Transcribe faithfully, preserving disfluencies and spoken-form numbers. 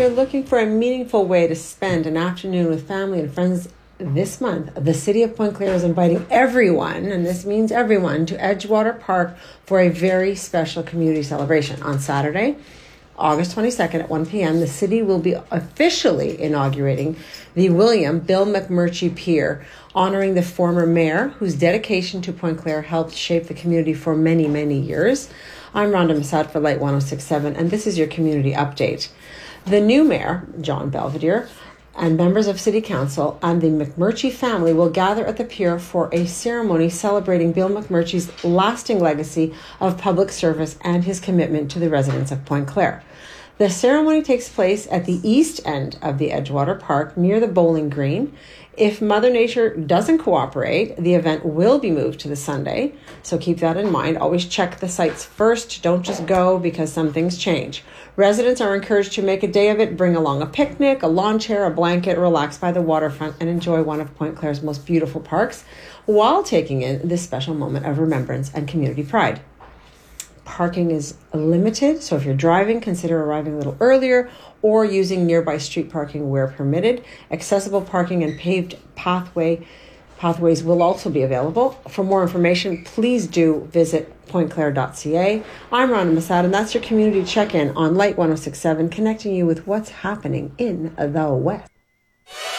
you're looking for a meaningful way to spend an afternoon with family and friends this month, the City of Pointe-Claire is inviting everyone, and this means everyone, to Edgewater Park for a very special community celebration. On Saturday, August twenty-second at one p.m., the city will be officially inaugurating the William Bill McMurtry Pier, honoring the former mayor whose dedication to Pointe-Claire helped shape the community for many, many years. I'm Rhonda Massad for Light one oh six point seven, and this is your community update. The new mayor, John Belvedere, and members of City Council and the McMurtry family will gather at the pier for a ceremony celebrating Bill McMurtry's lasting legacy of public service and his commitment to the residents of Pointe-Claire. The ceremony takes place at the east end of the Edgewater Park near the bowling green. If Mother Nature doesn't cooperate, the event will be moved to the Sunday, so keep that in mind. Always check the sites first. Don't just go because some things change. Residents are encouraged to make a day of it. Bring along a picnic, a lawn chair, a blanket, relax by the waterfront, and enjoy one of Pointe-Claire's most beautiful parks while taking in this special moment of remembrance and community pride. Parking is limited, so if you're driving, consider arriving a little earlier or using nearby street parking where permitted. Accessible parking and paved pathway pathways will also be available. For more information, please do visit pointe claire dot c a. I'm Rhonda Massad, and that's your community check-in on Light one oh six point seven, connecting you with what's happening in the West.